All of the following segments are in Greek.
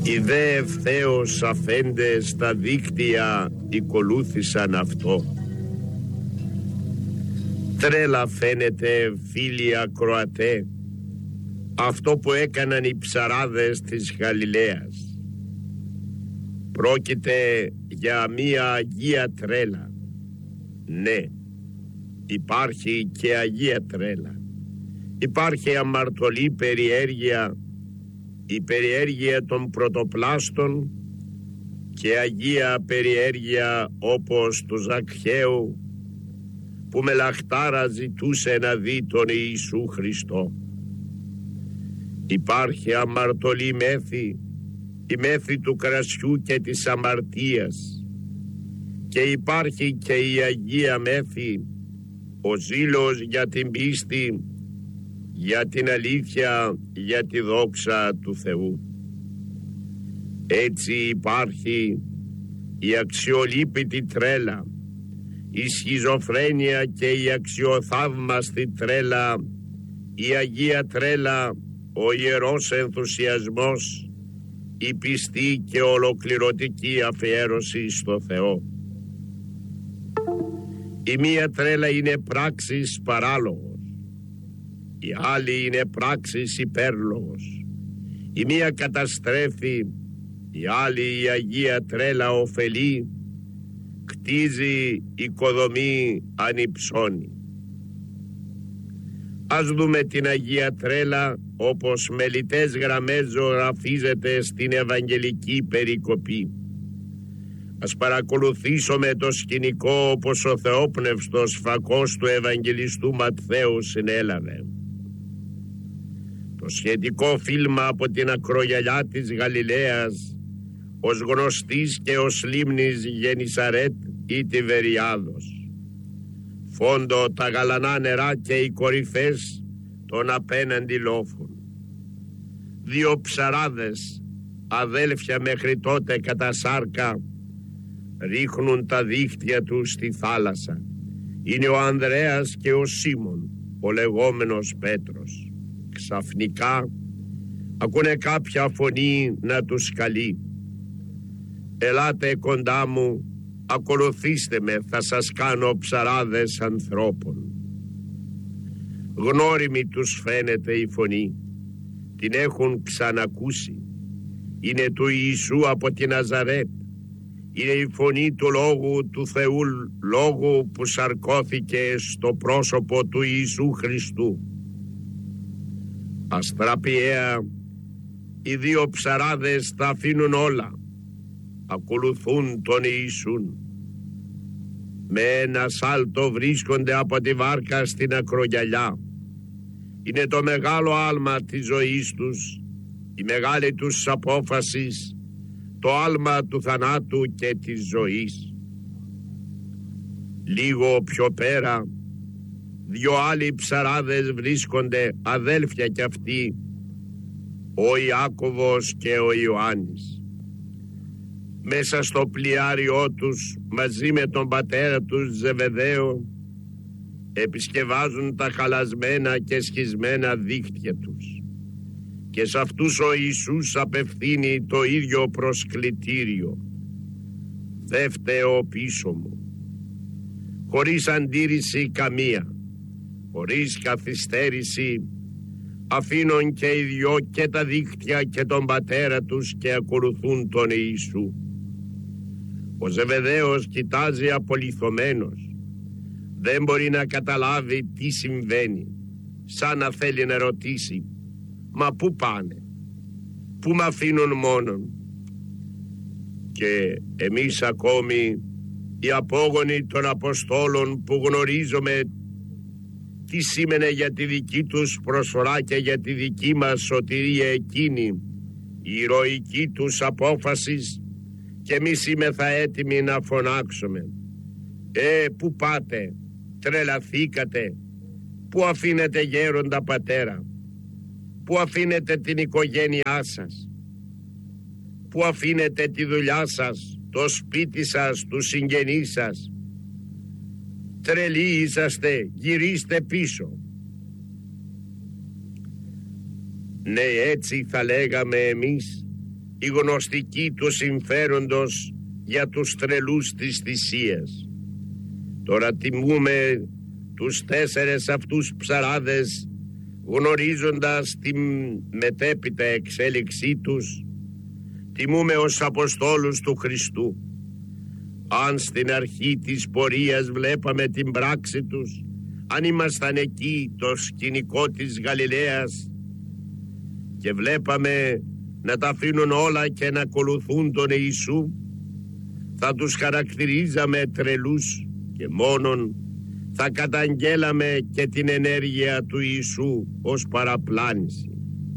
Οι δε ευθέως αφέντες στα δίκτυα ακολούθησαν αυτό. Τρέλα φαίνεται, φίλοι ακροατέ, αυτό που έκαναν οι ψαράδες της Γαλιλαίας. Πρόκειται για μία αγία τρέλα. Ναι, υπάρχει και αγία τρέλα. Υπάρχει αμαρτωλή περιέργεια, η περιέργεια των πρωτοπλάστων, και αγία περιέργεια όπως του Ζακχαίου, που με λαχτάρα ζητούσε να δει τον Ιησού Χριστό. Υπάρχει αμαρτωλή μέθη, η μέθη του κρασιού και της αμαρτίας, και υπάρχει και η αγία μέθη, ο ζήλος για την πίστη, για την αλήθεια, για τη δόξα του Θεού. Έτσι υπάρχει η αξιολύπητη τρέλα, η σχιζοφρένεια και η αξιοθαύμαστη τρέλα, η αγία τρέλα, ο ιερός ενθουσιασμός, η πιστή και ολοκληρωτική αφιέρωση στο Θεό. Η μία τρέλα είναι πράξης παράλογος, η άλλη είναι πράξης υπέρλογος. Η μία καταστρέφει, η άλλη, η αγία τρέλα, ωφελεί, κτίζει, οικοδομεί, ανυψώνει. Ας δούμε την αγία τρέλα όπως με λιτές γραμμές ζωγραφίζεται στην Ευαγγελική περικοπή. Ας παρακολουθήσουμε το σκηνικό όπως ο θεόπνευστος φακός του Ευαγγελιστού Ματθαίου συνέλαβε. Το σχετικό φίλμα από την ακρογιαλιά της Γαλιλαίας, ως γνωστής και ως λίμνης Γενισαρέτ ή Τιβεριάδος. Φόντο τα γαλανά νερά και οι κορυφές των απέναντι λόφων. Δύο ψαράδες, αδέλφια μέχρι τότε κατά σάρκα, ρίχνουν τα δίχτυα τους στη θάλασσα. Είναι ο Ανδρέας και ο Σίμων, ο λεγόμενος Πέτρος. Ξαφνικά ακούνε κάποια φωνή να τους καλεί. «Ελάτε κοντά μου, ακολουθήστε με, θα σας κάνω ψαράδες ανθρώπων». Γνώριμη τους φαίνεται η φωνή, την έχουν ξανακούσει. Είναι του Ιησού από τη Ναζαρέτ. Είναι η φωνή του Λόγου του Θεού, Λόγου που σαρκώθηκε στο πρόσωπο του Ιησού Χριστού. Αστραπιαία, οι δύο ψαράδες τα αφήνουν όλα, ακολουθούν τον Ιησούν. Με ένα σάλτο βρίσκονται από τη βάρκα στην ακρογιαλιά. Είναι το μεγάλο άλμα της ζωής τους, η μεγάλη τους απόφαση, το άλμα του θανάτου και της ζωής. Λίγο πιο πέρα, δυο άλλοι ψαράδες βρίσκονται, αδέλφια κι αυτοί, ο Ιάκωβος και ο Ιωάννης. Μέσα στο πλοιάριό τους, μαζί με τον πατέρα τους Ζεβεδαίο, επισκευάζουν τα χαλασμένα και σχισμένα δίχτυα τους. Και σε αυτούς ο Ιησούς απευθύνει το ίδιο προσκλητήριο. «Δε φταίω πίσω μου». Χωρίς αντίρρηση καμία, χωρίς καθυστέρηση, αφήνουν και οι δυο και τα δίχτυα και τον πατέρα τους και ακολουθούν τον Ιησού. Ο Ζεβεδαίος κοιτάζει απολιθωμένος. Δεν μπορεί να καταλάβει τι συμβαίνει, σαν να θέλει να ρωτήσει «Μα πού πάνε, πού μ' αφήνουν μόνον?» Και εμείς ακόμη, οι απόγονοι των Αποστόλων που γνωρίζουμε τι σήμαινε για τη δική τους προσφορά και για τη δική μας σωτηρία εκείνη, η ηρωική τους απόφαση, και εμείς είμεθα έτοιμοι να φωνάξουμε «Πού πάτε, τρελαθήκατε, πού αφήνετε γέροντα πατέρα, πού αφήνετε την οικογένειά σας, πού αφήνετε τη δουλειά σας, το σπίτι σας, τους συγγενείς σας? Τρελοί είσαστε, γυρίστε πίσω». Ναι, έτσι θα λέγαμε εμείς, η γνωστική του συμφέροντος για τους τρελούς της θυσίας. Τώρα τιμούμε τους 4 αυτούς ψαράδες, γνωρίζοντας τη μετέπειτα εξέλιξή τους. Τιμούμε ως Αποστόλους του Χριστού. Αν στην αρχή της πορείας βλέπαμε την πράξη τους, αν ήμασταν εκεί το σκηνικό της Γαλιλαίας και βλέπαμε να τα αφήνουν όλα και να ακολουθούν τον Ιησού, θα τους χαρακτηρίζαμε τρελούς και μόνον θα καταγγέλαμε και την ενέργεια του Ιησού ως παραπλάνηση.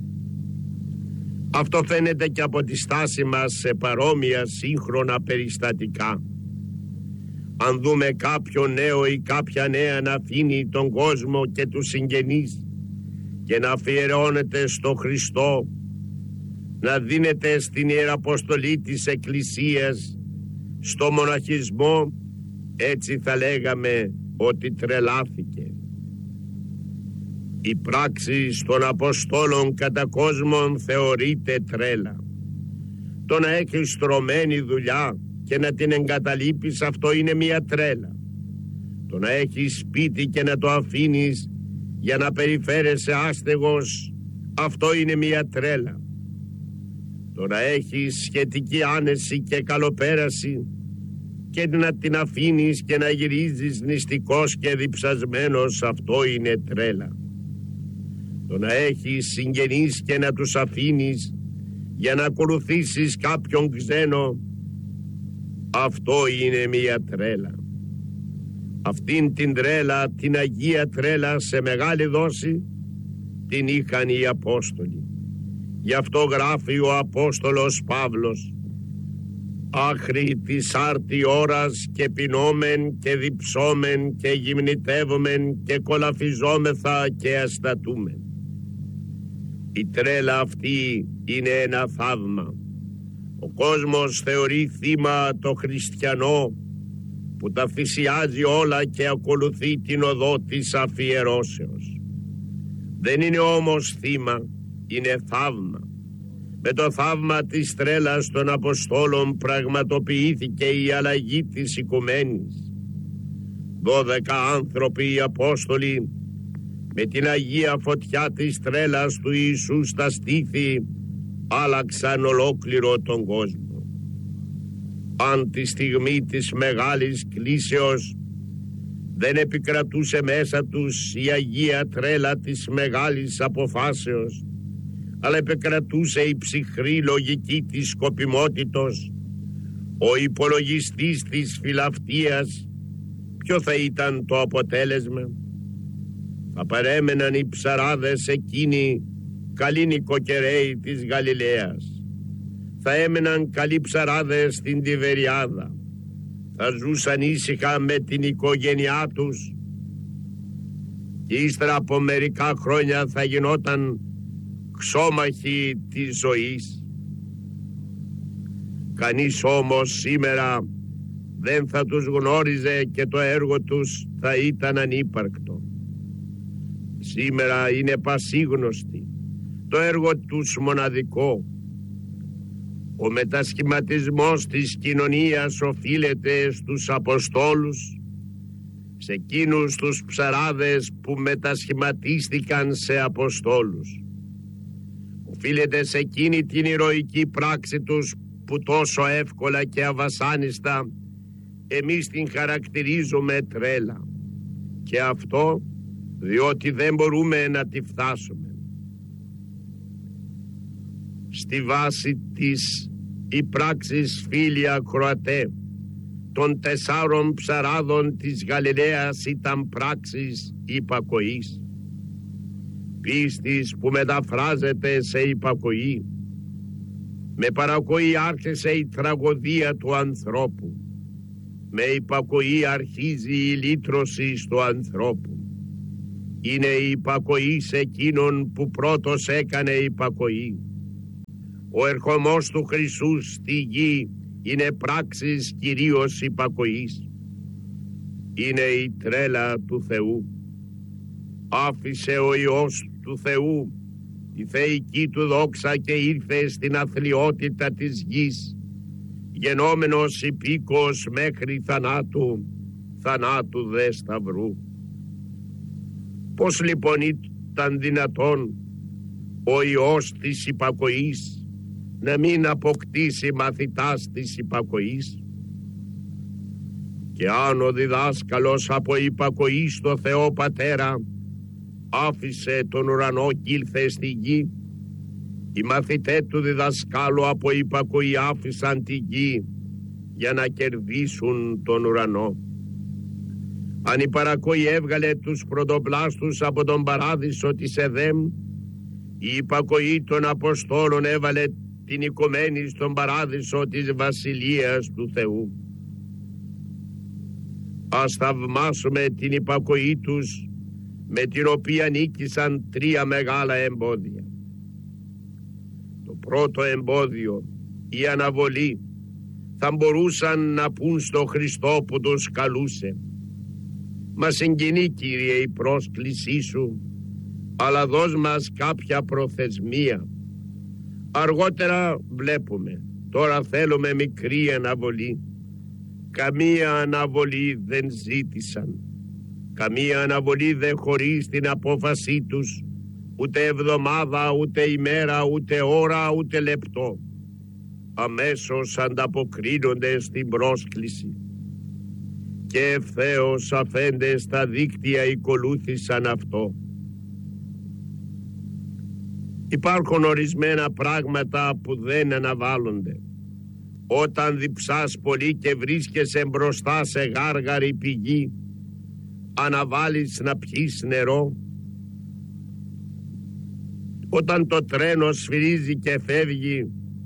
Αυτό φαίνεται και από τη στάση μας σε παρόμοια σύγχρονα περιστατικά. Αν δούμε κάποιο νέο ή κάποια νέα να αφήνει τον κόσμο και τους συγγενείς και να αφιερώνεται στο Χριστό, να δίνεται στην ιεραποστολή της Εκκλησίας, στο μοναχισμό, έτσι θα λέγαμε ότι τρελάθηκε. Η πράξη των Αποστόλων κατά κόσμον θεωρείται τρέλα. Το να έχεις στρωμένη δουλειά και να την εγκαταλείπεις, αυτό είναι μια τρέλα. Το να έχεις σπίτι και να το αφήνεις για να περιφέρεσαι άστεγος, αυτό είναι μια τρέλα. Το να έχεις σχετική άνεση και καλοπέραση και να την αφήνεις και να γυρίζεις νηστικός και διψασμένος, αυτό είναι τρέλα. Το να έχεις συγγενείς και να τους αφήνεις για να ακολουθήσεις κάποιον ξένο, αυτό είναι μια τρέλα. Αυτήν την τρέλα, την Αγία τρέλα, σε μεγάλη δόση την είχαν οι Απόστολοι. Γι' αυτό γράφει ο Απόστολος Παύλος: άχρη της άρτη ώρας και πεινόμεν και διψόμεν και γυμνητεύομεν και κολαφιζόμεθα και αστατούμεν. Η τρέλα αυτή είναι ένα θαύμα. Ο κόσμος θεωρεί θύμα το χριστιανό που τα θυσιάζει όλα και ακολουθεί την οδό της αφιερώσεως. Δεν είναι όμως θύμα, είναι θαύμα. Με το θαύμα της τρέλας των Αποστόλων πραγματοποιήθηκε η αλλαγή της οικουμένης. 12 άνθρωποι οι Απόστολοι, με την Αγία φωτιά της τρέλας του Ιησού στα στήθη, άλλαξαν ολόκληρο τον κόσμο. Αν τη στιγμή της μεγάλης κλήσεως δεν επικρατούσε μέσα τους η Αγία τρέλα της μεγάλης αποφάσεως, αλλά επικρατούσε η ψυχρή λογική της σκοπιμότητος, ο υπολογιστής της φιλαυτίας, ποιο θα ήταν το αποτέλεσμα? Θα παρέμεναν οι ψαράδες εκείνοι καλοί νοικοκυρέοι της Γαλιλαίας. Θα έμεναν καλοί ψαράδες στην Τιβεριάδα. Θα ζούσαν ήσυχα με την οικογένειά τους και ύστερα από μερικά χρόνια θα γινόταν ξόμαχοι της ζωής. Κανείς όμως σήμερα δεν θα τους γνώριζε και το έργο τους θα ήταν ανύπαρκτο. Σήμερα είναι πασίγνωστοι, το έργο τους μοναδικό. Ο μετασχηματισμός της κοινωνίας οφείλεται στους Αποστόλους, σε εκείνους τους ψαράδες που μετασχηματίστηκαν σε Αποστόλους. Οφείλεται σε εκείνη την ηρωική πράξη τους που τόσο εύκολα και αβασάνιστα εμείς την χαρακτηρίζουμε τρέλα. Και αυτό διότι δεν μπορούμε να τη φτάσουμε. Στη βάση της η πράξης, φίλοι ακροατέ, των 4 ψαράδων της Γαλιλαίας ήταν πράξης υπακοής. Πίστης που μεταφράζεται σε υπακοή. Με παρακοή άρχισε η τραγωδία του ανθρώπου. Με υπακοή αρχίζει η λύτρωση του ανθρώπου. Είναι η υπακοή σε εκείνον που πρώτος έκανε υπακοή. Ο ερχομός του Χριστού στη γη είναι πράξης κυρίως υπακοής. Είναι η τρέλα του Θεού. Άφησε ο Υιός του Θεού, τη θεϊκή του δόξα και ήρθε στην αθλιότητα της γης, γενόμενος υπήκος μέχρι θανάτου, θανάτου δε σταυρού. Πώς λοιπόν ήταν δυνατόν ο Υιός της υπακοής να μην αποκτήσει μαθητάς της υπακοής? Και αν ο διδάσκαλος από υπακοή στο Θεό Πατέρα άφησε τον ουρανό κι ήλθε στη γη, οι μαθητές του διδασκάλου από υπακοή άφησαν τη γη για να κερδίσουν τον ουρανό. Αν η παρακοή έβγαλε τους πρωτοπλάστους από τον παράδεισο της Εδέμ, η υπακοή των Αποστόλων έβαλε την οικουμένη στον παράδεισο της Βασιλείας του Θεού. Ας θαυμάσουμε την υπακοή τους, με την οποία νίκησαν 3 μεγάλα εμπόδια. Το πρώτο εμπόδιο, η αναβολή, θα μπορούσαν να πούν στο Χριστό που τους καλούσε: «Μας συγκινεί, Κύριε, η πρόσκλησή σου, αλλά δώσ' μας κάποια προθεσμία. Αργότερα βλέπουμε, τώρα θέλουμε μικρή αναβολή». Καμία αναβολή δεν ζήτησαν. Καμία αναβολή δεν χωρίς την απόφασή τους, ούτε εβδομάδα, ούτε ημέρα, ούτε ώρα, ούτε λεπτό. Αμέσως ανταποκρίνονται στην πρόσκληση. Και ευθέως αφέντες στα δίκτυα ακολούθησαν αυτό. Υπάρχουν ορισμένα πράγματα που δεν αναβάλλονται. Όταν διψάς πολύ και βρίσκεσαι μπροστά σε γάργαρη πηγή, αναβάλεις να πιείς νερό. Όταν το τρένο σφυρίζει και φεύγει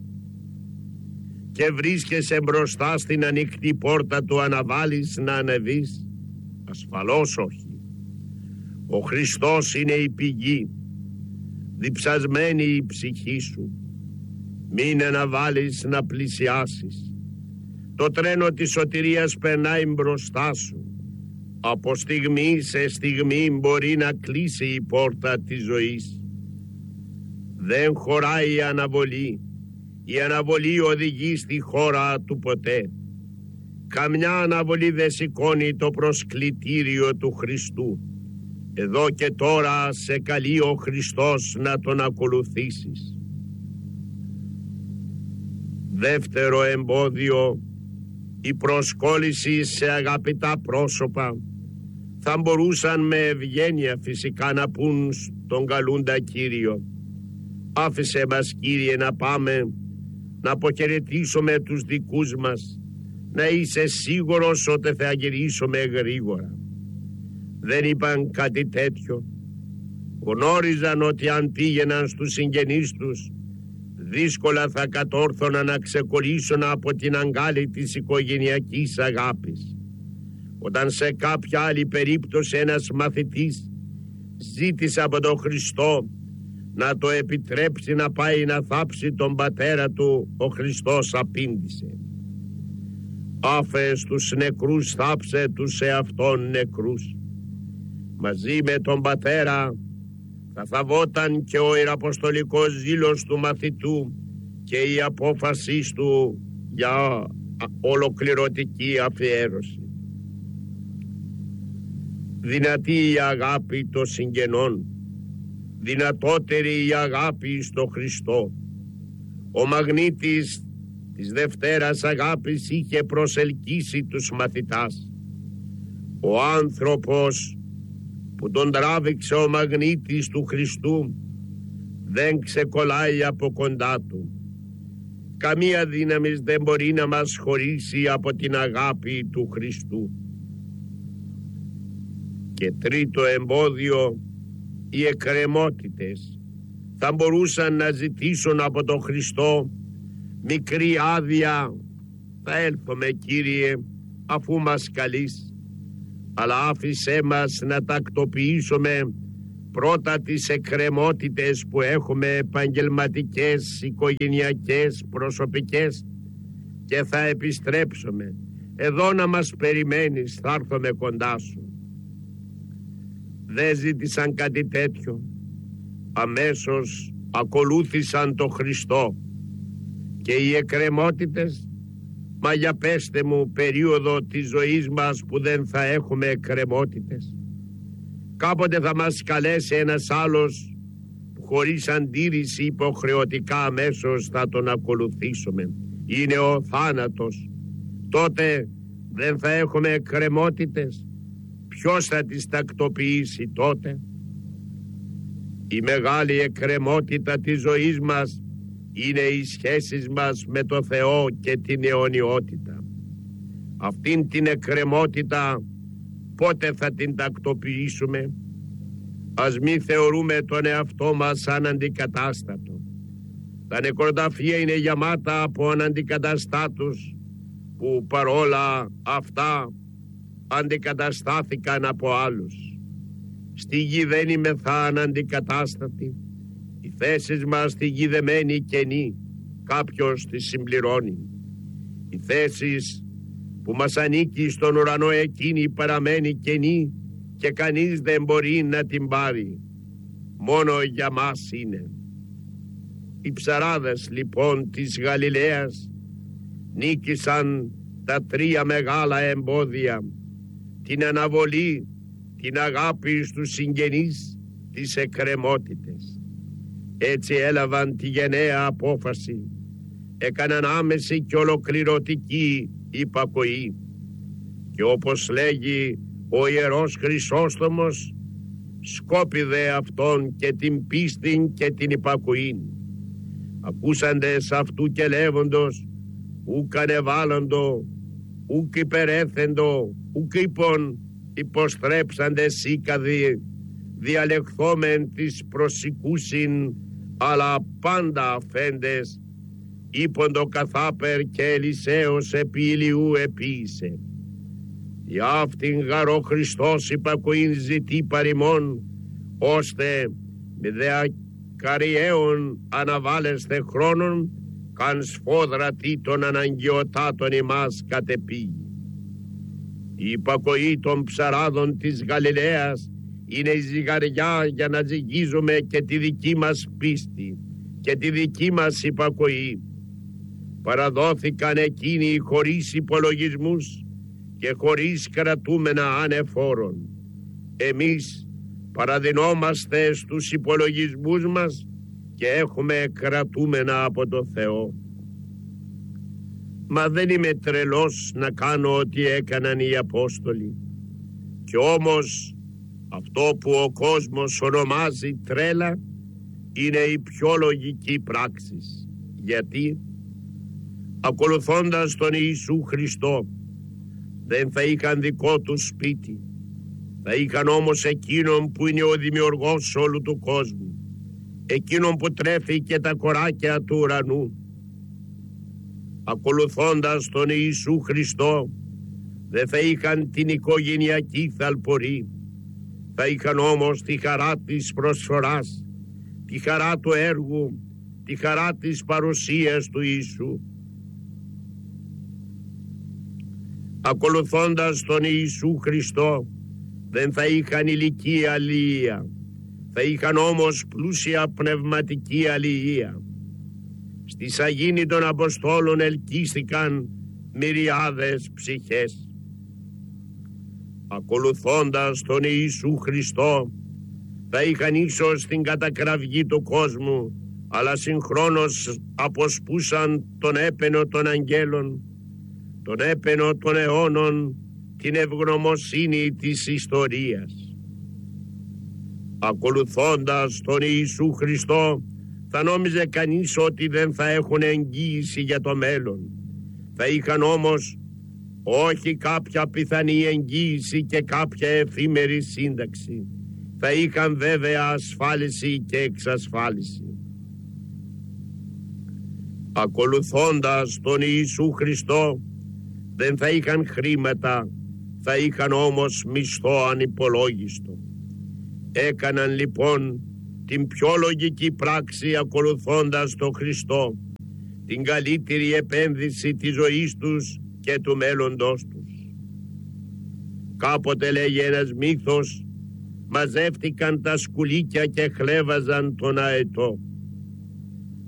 και βρίσκεσαι μπροστά στην ανοιχτή πόρτα του, αναβάλεις να ανεβείς? Ασφαλώς όχι. Ο Χριστός είναι η πηγή, διψασμένη η ψυχή σου. Μην αναβάλεις να πλησιάσεις. Το τρένο της σωτηρίας περνάει μπροστά σου. Από στιγμή σε στιγμή μπορεί να κλείσει η πόρτα της ζωής. Δεν χωράει η αναβολή. Η αναβολή οδηγεί στη χώρα του ποτέ. Καμιά αναβολή δεν σηκώνει το προσκλητήριο του Χριστού. Εδώ και τώρα σε καλεί ο Χριστός να τον ακολουθήσεις. Δεύτερο εμπόδιο, η προσκόλληση σε αγαπητά πρόσωπα. Θα μπορούσαν με ευγένεια φυσικά να πούν στον καλούντα Κύριο: «Άφησε μας, Κύριε, να πάμε να αποχαιρετήσουμε τους δικούς μας, να είσαι σίγουρος ότι θα γυρίσουμε γρήγορα». Δεν είπαν κάτι τέτοιο. Γνώριζαν ότι αν πήγαιναν στους συγγενείς τους, δύσκολα θα κατόρθωναν να ξεκολλήσουν από την αγκάλη της οικογενειακής αγάπης. Όταν σε κάποια άλλη περίπτωση ένας μαθητής ζήτησε από τον Χριστό να το επιτρέψει να πάει να θάψει τον πατέρα του, ο Χριστός απήντησε: «Άφες τους νεκρούς, θάψε τους εαυτόν νεκρούς». Μαζί με τον πατέρα θα θαβόταν και ο ιεραποστολικός ζήλος του μαθητού και η απόφαση του για ολοκληρωτική αφιέρωση. Δυνατή η αγάπη των συγγενών, δυνατότερη η αγάπη στο Χριστό. Ο μαγνήτης της Δευτέρας Αγάπης είχε προσελκύσει τους μαθητάς. Ο άνθρωπος που τον τράβηξε ο μαγνήτης του Χριστού δεν ξεκολλάει από κοντά του. Καμία δύναμη δεν μπορεί να μας χωρίσει από την αγάπη του Χριστού. Και τρίτο εμπόδιο, οι εκκρεμότητες. Θα μπορούσαν να ζητήσουν από τον Χριστό μικρή άδεια. Θα έλθουμε, Κύριε, αφού μας καλείς, αλλά άφησέ μας να τακτοποιήσουμε πρώτα τις εκκρεμότητες που έχουμε, επαγγελματικές, οικογενειακές, προσωπικές, και θα επιστρέψουμε. Εδώ να μας περιμένεις, θα έρθουμε κοντά σου. Δεν ζήτησαν κάτι τέτοιο. Αμέσως ακολούθησαν το Χριστό. Και οι εκκρεμότητες, μα για πέστε μου περίοδο της ζωής μας που δεν θα έχουμε εκκρεμότητες. Κάποτε θα μας καλέσει ένας άλλος που χωρίς αντίρρηση υποχρεωτικά αμέσως θα τον ακολουθήσουμε. Είναι ο θάνατος. Τότε δεν θα έχουμε εκκρεμότητες. Ποιος θα τις τακτοποιήσει τότε? Η μεγάλη εκκρεμότητα της ζωής μας είναι οι σχέσεις μας με το Θεό και την αιωνιότητα. Αυτήν την εκκρεμότητα πότε θα την τακτοποιήσουμε? Ας μην θεωρούμε τον εαυτό μας σαν αντικατάστατο. Τα νεκροταφεία είναι γεμάτα από αναντικαταστάτους που παρόλα αυτά αντικαταστάθηκαν από άλλους. Στη γη δεν είμεθα αναντικατάστατοι. Οι θέσεις μας στη γη δεν μένει κενή, κάποιος τις συμπληρώνει. Οι θέσεις που μας ανήκει στον ουρανό εκείνη παραμένει κενή και κανείς δεν μπορεί να την πάρει. Μόνο για μας είναι. Οι ψαράδες λοιπόν της Γαλιλαίας νίκησαν τα τρία μεγάλα εμπόδια: την αναβολή, την αγάπη στους συγγενείς, τις εκκρεμότητες. Έτσι έλαβαν τη γενναία απόφαση, έκαναν άμεση και ολοκληρωτική υπακοή. Και όπως λέγει ο Ιερός Χρυσόστομος, σκόπιδε αυτόν και την πίστην και την υπακοήν. Ακούσαντες αυτού και λέγοντος, ουκ ανεβάλλοντο, ουκ υπερέθεντο, ουκ είπον, υποστρέψαντες οίκαδοι, διαλεχθόμεν της προσικούσιν, αλλά πάντα αφέντες, είποντο καθάπερ και Ελισέος επί Ηλιού επίησε. Για αυτήν γαρό Χριστός υπακοήν ζητεί παρημών, ώστε με διακαριαίων αναβάλλεστε χρόνων, καν σφόδρατη των αναγκαιοτάτων ημάς κατεπήγει. Η υπακοή των ψαράδων της Γαλιλαίας είναι η ζυγαριά για να ζυγίζουμε και τη δική μας πίστη και τη δική μας υπακοή. Παραδόθηκαν εκείνοι χωρίς υπολογισμούς και χωρίς κρατούμενα ανεφόρων. Εμείς παραδεινόμαστε στους υπολογισμούς μας και έχουμε κρατούμενα από το Θεό. Μα δεν είμαι τρελός να κάνω ό,τι έκαναν οι Απόστολοι. Κι όμως αυτό που ο κόσμος ονομάζει τρέλα είναι η πιο λογική πράξη. Γιατί ακολουθώντας τον Ιησού Χριστό δεν θα είχαν δικό τους σπίτι. Θα είχαν όμως εκείνον που είναι ο δημιουργός όλου του κόσμου, εκείνον που τρέφει και τα κοράκια του ουρανού. Ακολουθώντας τον Ιησού Χριστό δεν θα είχαν την οικογενειακή θαλπορή. Θα είχαν όμως τη χαρά της προσφοράς, τη χαρά του έργου, τη χαρά της παρουσίας του Ιησού. Ακολουθώντας τον Ιησού Χριστό δεν θα είχαν ηλική αλληλεία. Θα είχαν όμως πλούσια πνευματική αλληλεία. Στη σαγίνη των Αποστόλων ελκύστηκαν μυριάδες ψυχές. Ακολουθώντας τον Ιησού Χριστό θα είχαν ίσως την κατακραυγή του κόσμου, αλλά συγχρόνως αποσπούσαν τον έπαινο των αγγέλων, τον έπαινο των αιώνων, την ευγνωμοσύνη της ιστορίας. Ακολουθώντας τον Ιησού Χριστό θα νόμιζε κανείς ότι δεν θα έχουν εγγύηση για το μέλλον. Θα είχαν όμως όχι κάποια πιθανή εγγύηση και κάποια εφήμερη σύνταξη. Θα είχαν βέβαια ασφάλιση και εξασφάλιση. Ακολουθώντας τον Ιησού Χριστό δεν θα είχαν χρήματα, θα είχαν όμως μισθό ανυπολόγιστο. Έκαναν λοιπόν την πιο λογική πράξη ακολουθώντας τον Χριστό, την καλύτερη επένδυση της ζωής τους και του μέλλοντος τους. Κάποτε, λέγει ένας μύθος, μαζεύτηκαν τα σκουλίκια και χλέβαζαν τον αετό.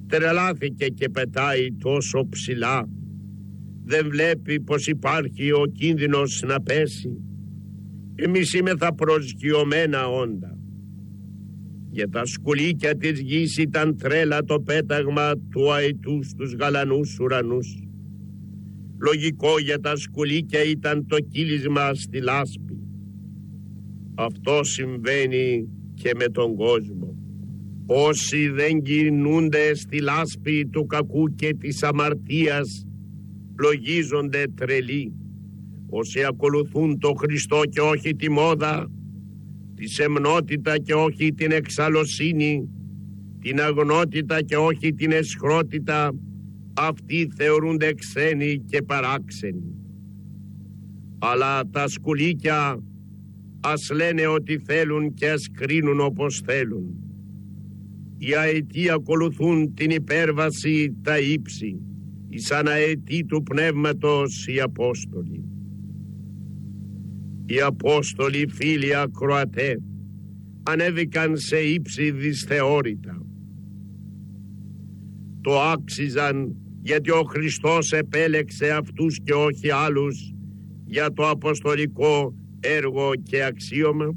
Τρελάθηκε και πετάει τόσο ψηλά. Δεν βλέπει πως υπάρχει ο κίνδυνος να πέσει. Εμείς είμεθα προσγειωμένα όντα. Για τα σκουλίκια της γης ήταν τρέλα το πέταγμα του αετού στους γαλανούς ουρανούς. Λογικό για τα σκουλίκια ήταν το κύλισμα στη λάσπη. Αυτό συμβαίνει και με τον κόσμο. Όσοι δεν κινούνται στη λάσπη του κακού και της αμαρτίας λογίζονται τρελοί. Όσοι ακολουθούν το Χριστό και όχι τη μόδα, τη σεμνότητα και όχι την εξαλωσύνη, την αγνότητα και όχι την αισχρότητα, αυτοί θεωρούνται ξένοι και παράξενοι. Αλλά τα σκουλίκια ας λένε ότι θέλουν και ας κρίνουν όπως θέλουν. Οι αετοί ακολουθούν την υπέρβαση, τα ύψη, σαν αετοί του πνεύματος οι Απόστολοι. Οι Απόστολοι, φίλοι ακροατέ, ανέβηκαν σε ύψη δυσθεώρητα. Το άξιζαν γιατί ο Χριστός επέλεξε αυτούς και όχι άλλους για το αποστολικό έργο και αξίωμα.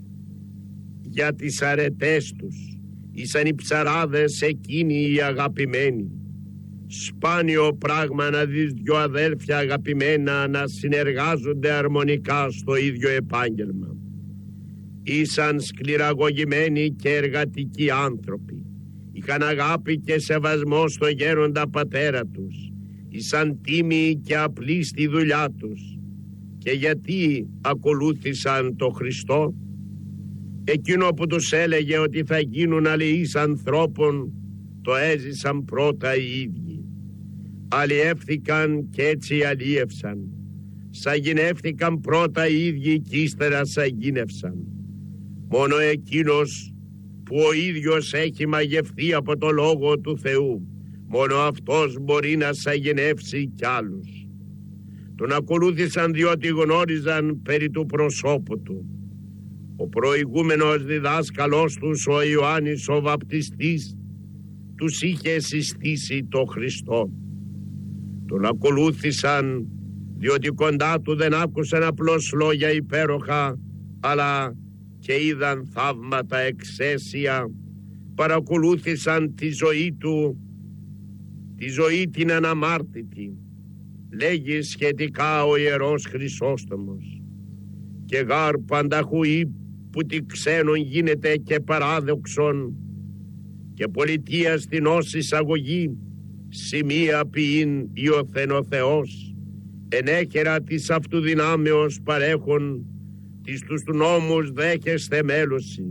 Για τις αρετές τους ήσαν οι ψαράδες εκείνοι οι αγαπημένοι. Σπάνιο πράγμα να δεις δυο αδέλφια αγαπημένα να συνεργάζονται αρμονικά στο ίδιο επάγγελμα. Ήσαν σκληραγωγημένοι και εργατικοί άνθρωποι. Είχαν αγάπη και σεβασμό στο γέροντα πατέρα τους. Ήσαν τίμοι και απλοί στη δουλειά τους. Και γιατί ακολούθησαν το Χριστό? Εκείνο που τους έλεγε ότι θα γίνουν αλληλείς ανθρώπων, το έζησαν πρώτα οι ίδιοι. Αλλιεύθηκαν και έτσι αλλιεύσαν. Σαγηνεύθηκαν πρώτα οι ίδιοι και ύστερα σαγίνευσαν. Μόνο εκείνος που ο ίδιος έχει μαγευτεί από το Λόγο του Θεού, μόνο αυτός μπορεί να σαγηνεύσει κι άλλους. Τον ακολούθησαν διότι γνώριζαν περί του προσώπου του. Ο προηγούμενος διδάσκαλός τους, ο Ιωάννης ο Βαπτιστής, τους είχε συστήσει το Χριστό. Τον ακολούθησαν διότι κοντά του δεν άκουσαν απλώς λόγια υπέροχα, αλλά και είδαν θαύματα εξαίσια. Παρακολούθησαν τη ζωή του, τη ζωή την αναμάρτητη. Λέγει σχετικά ο Ιερός Χρυσόστομος: και γάρ πανταχουή που τη ξένον γίνεται και παράδοξον και πολιτεία στην ως εισαγωγή σημεία ποιήν Υιοθεν ο Θεός, ενέχερα της αυτού δυνάμεως παρέχον, της τους νόμους δέχεστε μέλωση.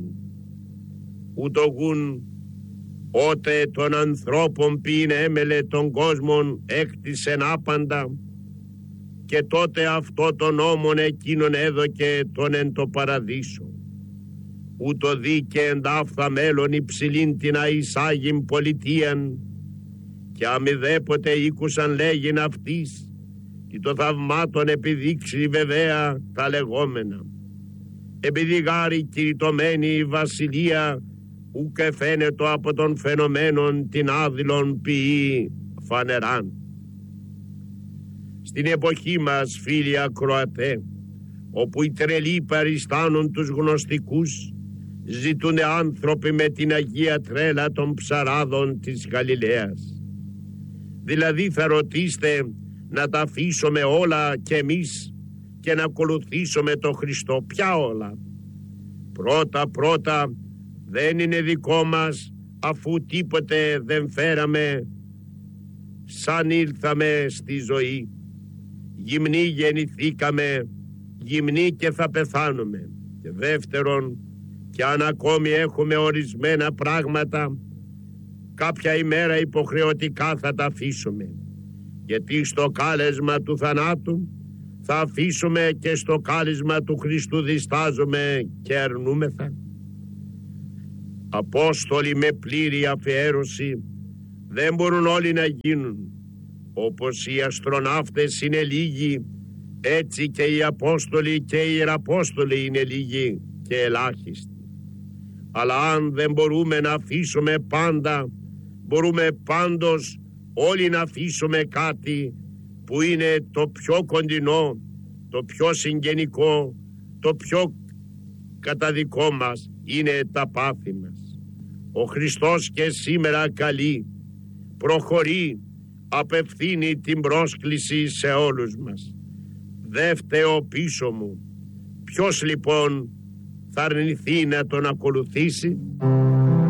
Ούτω γουν ότε των ανθρώπων ποιήν έμελε των κόσμων έκτισεν άπαντα, και τότε αυτό τον νόμον εκείνον έδωκε τον εν το παραδείσο. Ούτω δει και εντάφθα μέλλον υψηλήν την αεισάγην πολιτείαν, και αμηδέποτε ήκουσαν λέγειν αυτής, τι το θαυμάτων επιδείξει βεβαία τα λεγόμενα. Επειδή γάρη κηρυτωμένη η βασιλεία, ούκε φαίνεται από των φαινομένων την άδειλον ποιή φανεράν. Στην εποχή μας, φίλοι ακροατέ, όπου οι τρελοί παριστάνουν τους γνωστικούς, ζητούνται άνθρωποι με την Αγία Τρέλα των ψαράδων της Γαλιλαίας. Δηλαδή θα ρωτήσετε να τα αφήσουμε όλα κι εμείς και να ακολουθήσουμε το Χριστό. Ποια όλα? Πρώτα δεν είναι δικό μας, αφού τίποτε δεν φέραμε σαν ήλθαμε στη ζωή. Γυμνοί γεννηθήκαμε, γυμνοί και θα πεθάνουμε. Και δεύτερον, και αν ακόμη έχουμε ορισμένα πράγματα, κάποια ημέρα υποχρεωτικά θα τα αφήσουμε. Γιατί στο κάλεσμα του θανάτου θα αφήσουμε και στο κάλεσμα του Χριστού διστάζουμε και αρνούμεθα. Απόστολοι με πλήρη αφιέρωση δεν μπορούν όλοι να γίνουν. Όπως οι αστροναύτες είναι λίγοι, έτσι και οι Απόστολοι και οι Ιεραπόστολοι είναι λίγοι και ελάχιστοι. Αλλά αν δεν μπορούμε να αφήσουμε πάντα, μπορούμε πάντως όλοι να αφήσουμε κάτι που είναι το πιο κοντινό, το πιο συγγενικό, το πιο καταδικό μας, είναι τα πάθη μας. Ο Χριστός και σήμερα καλεί, προχωρεί, απευθύνει την πρόσκληση σε όλους μας. Δε φταίω πίσω μου. Ποιος λοιπόν θα αρνηθεί να τον ακολουθήσει?